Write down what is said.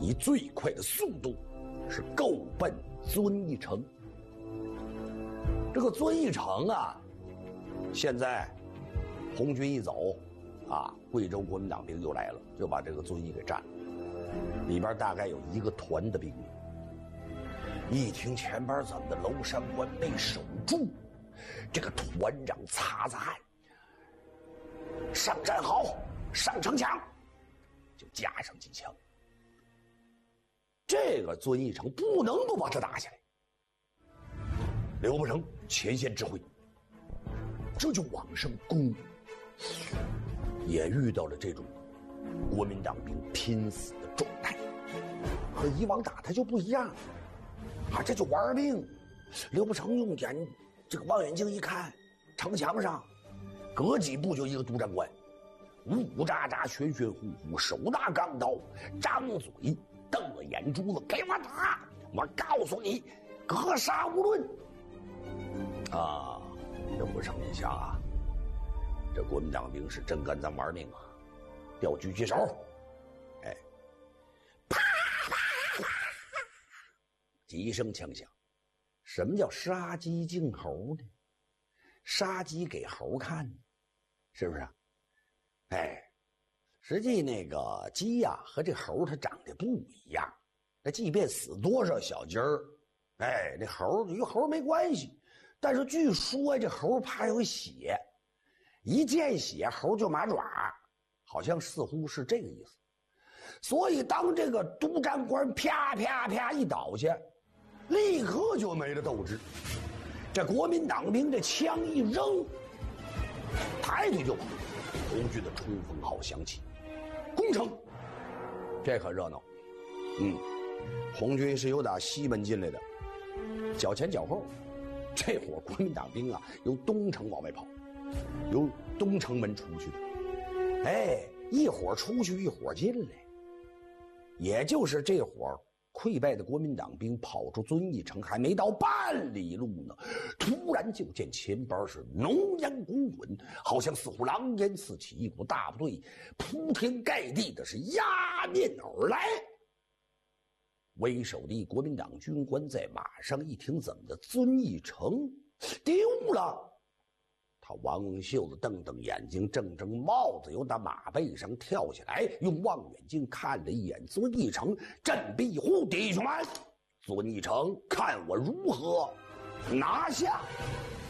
以最快的速度是够奔遵义城。这个遵义城啊，现在红军一走啊，贵州国民党兵就来了，就把这个遵义给占了。里边大概有1个团的兵力。一听前边怎么的娄山关被守住，这个团长擦擦汗，上战壕，上城墙，就架上几枪。这个遵义城不能不把它打下来。刘伯承前线指挥，这就往上攻，也遇到了这种国民党兵拼死的状态，和以往打他就不一样啊，这就玩命。刘伯承用这个望远镜一看，城墙上隔几步就一个督战官，呜喳喳，玄玄乎乎，手拿钢刀，张嘴瞪了眼珠子，给我打！我告诉你，格杀勿论。啊，刘伯承一想啊，这国民党兵是真跟咱玩命啊！调狙击手，哎，啪啪啪，几声枪响。什么叫杀鸡儆猴呢？杀鸡给猴看，是不是？哎，实际那个鸡呀和这猴它长得不一样。那即便死多少小鸡儿，哎，那猴与猴没关系。但是据说这猴怕有血，一见血猴就麻爪，好像似乎是这个意思。所以当这个督战官啪啪啪一倒下，立刻就没了斗志。这国民党兵这枪一扔，抬腿就跑。红军的冲锋号响起，攻城，这可热闹。红军是由打西门进来的，脚前脚后。这伙国民党兵啊，由东城往外跑，由东城门出去的，哎，一伙出去一伙进来，也就是这伙溃败的国民党兵跑出遵义城还没到半里路呢，突然就见前边是浓烟滚滚，好像似乎狼烟四起，一股大部队铺天盖地的是压面而来。为首的国民党军官在马上一听，怎么的，遵义城丢了？他王袖子瞪瞪眼睛，正帽子由那马背上跳下来，用望远镜看了一眼遵义城，振臂呼：“弟兄们，遵义城看我如何拿下！”